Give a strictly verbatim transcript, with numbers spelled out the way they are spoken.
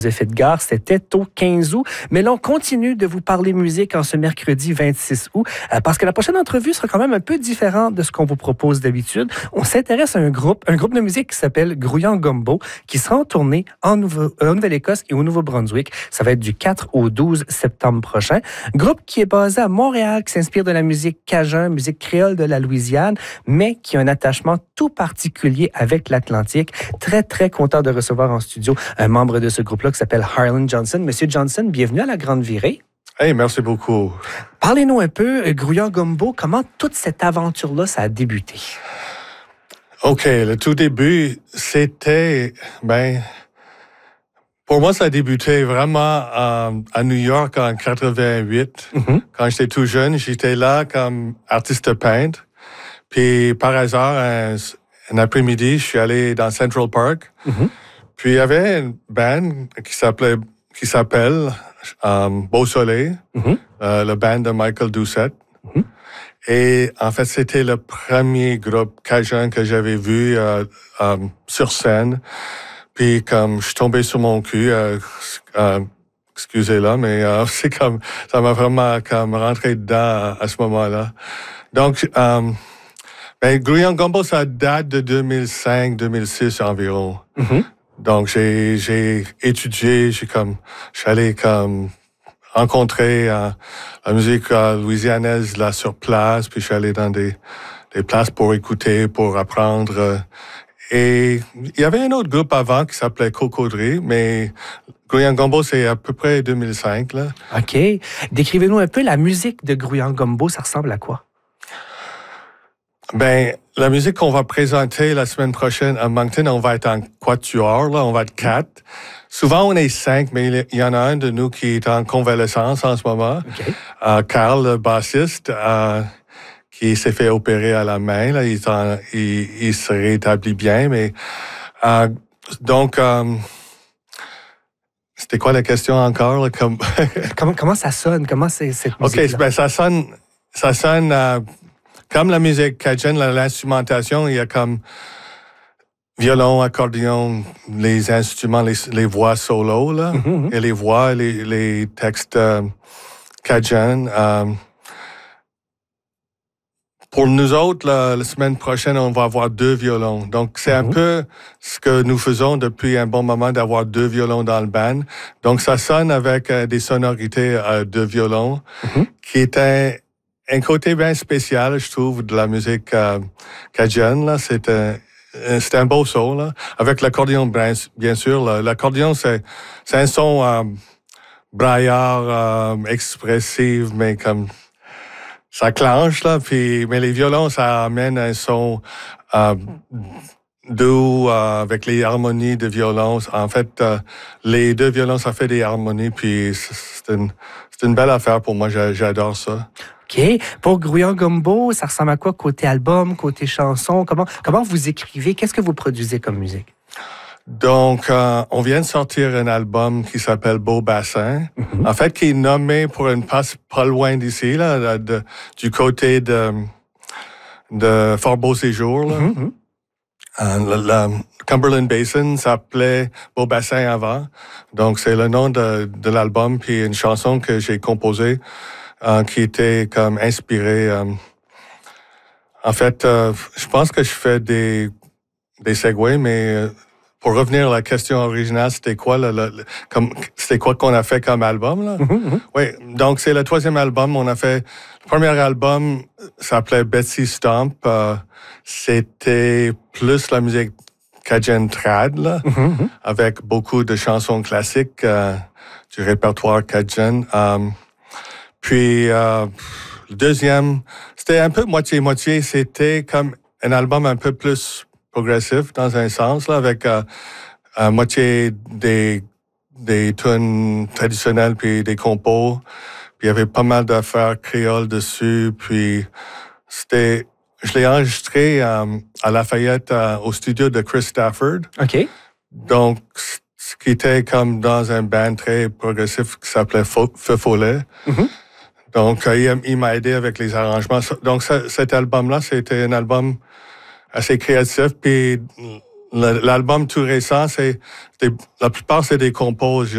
Effet de gare, c'était au quinze août. Mais là, on continue de vous parler musique en ce mercredi vingt-six août, euh, parce que la prochaine entrevue sera quand même un peu différente de ce qu'on vous propose d'habitude. On s'intéresse à un groupe, un groupe de musique qui s'appelle Grouillant Gumbo, qui sera en tournée en, Nouveau, euh, en Nouvelle-Écosse et au Nouveau-Brunswick. Ça va être du quatre au douze septembre prochain. Groupe qui est basé à Montréal, qui s'inspire de la musique cajun, musique créole de la Louisiane, mais qui a un attachement tout particulier avec l'Atlantique. Très, très content de recevoir en studio un membre de ce groupe-là qui s'appelle Harlan Johnson. Monsieur Johnson, bienvenue à La Grande Virée. Hey, merci beaucoup. Parlez-nous un peu, Grouillant Gumbo, comment toute cette aventure-là, ça a débuté? OK, le tout début, c'était, ben, pour moi, ça a débuté vraiment euh, à New York en quatre-vingt-huit. Mm-hmm. Quand j'étais tout jeune, j'étais là comme artiste peintre. Puis, par hasard, un, un après-midi, je suis allé dans Central Park. Mm-hmm. Puis, il y avait une band qui s'appelait, qui s'appelle euh, Beau Soleil, mm-hmm. euh, le band de Michael Doucette. Mm-hmm. Et en fait, c'était le premier groupe cajun que j'avais vu euh, euh, sur scène. Puis, comme je suis tombé sur mon cul, euh, euh, excusez-là, mais euh, c'est comme ça m'a vraiment comme rentré dedans à, à ce moment-là. Donc, euh, ben, Grouillant Gumbo, ça date de deux mille cinq deux mille six environ. Mm-hmm. Donc, j'ai, j'ai étudié, j'ai comme, je suis allé comme rencontrer euh, la musique euh, louisianaise là sur place, puis je suis allé dans des, des places pour écouter, pour apprendre. Euh, et il y avait un autre groupe avant qui s'appelait Cocodrie, mais Grouillant Gumbo, c'est à peu près deux mille cinq, là. OK. Décrivez-nous un peu la musique de Grouillant Gumbo, ça ressemble à quoi? Ben, la musique qu'on va présenter la semaine prochaine à Moncton, on va être en quatuor, là, on va être quatre. Souvent, on est cinq, mais il y en a un de nous qui est en convalescence en ce moment. Okay. Euh, Carl, le bassiste, euh, qui s'est fait opérer à la main, là, il, en, il, il se rétablit bien, mais euh, donc, euh, c'était quoi la question encore? Là, comme... comment, comment ça sonne? Comment c'est cette musique-là? OK, ben, ça sonne, ça sonne euh, comme la musique cajun, l'instrumentation, il y a comme violon, accordéon, les instruments, les, les voix solo, là, mm-hmm. et les voix, les, les textes euh, cajun. Euh, pour nous autres, la, la semaine prochaine, on va avoir deux violons. Donc, c'est mm-hmm. un peu ce que nous faisons depuis un bon moment, d'avoir deux violons dans le band. Donc, ça sonne avec euh, des sonorités euh, de violon, mm-hmm. qui est un... Un côté bien spécial, je trouve, de la musique euh, cajun, là. C'est un, c'est un beau son, là. Avec l'accordéon, bien sûr. Là. L'accordéon, c'est, c'est un son euh, braillard, euh, expressif, mais comme ça clenche, là. Puis, mais les violons, ça amène un son euh, doux, euh, avec les harmonies de violon. En fait, euh, les deux violons, ça fait des harmonies, puis c'est une, c'est une belle affaire pour moi. J'adore ça. OK. Pour Grouillant Gumbo, ça ressemble à quoi côté album, côté chanson? Comment, comment vous écrivez? Qu'est-ce que vous produisez comme musique? Donc, euh, on vient de sortir un album qui s'appelle Beau Bassin. Mm-hmm. En fait, qui est nommé pour une passe pas loin d'ici, là, de, du côté de, de Fort Beau Séjour, là. Mm-hmm. Euh, le, le Cumberland Basin s'appelait Beau Bassin avant. Donc, c'est le nom de, de l'album, puis une chanson que j'ai composée. Euh, qui était comme inspiré. Euh, en fait, euh, je pense que je fais des des segways, mais pour revenir à la question originale, c'était quoi le, le, le comme c'était quoi qu'on a fait comme album là? Mm-hmm. Oui, donc c'est le troisième album. On a fait le premier album s'appelait Betsy Stomp. Euh, c'était plus la musique cajun trad là, mm-hmm. avec beaucoup de chansons classiques euh, du répertoire cajun. Euh, Puis, euh, le deuxième, c'était un peu moitié-moitié. C'était comme un album un peu plus progressif, dans un sens, là, avec euh, à moitié des, des tunes traditionnelles puis des compos. Puis, il y avait pas mal d'affaires créoles dessus. Puis, c'était... Je l'ai enregistré euh, à Lafayette, euh, au studio de Chris Stafford. OK. Donc, ce qui était comme dans un band très progressif qui s'appelait Feu Follet. Mm-hmm. Donc, il, il m'a aidé avec les arrangements. Donc, ça, cet album-là, c'était un album assez créatif. Puis, l'album tout récent, c'est, la plupart, c'est des compos.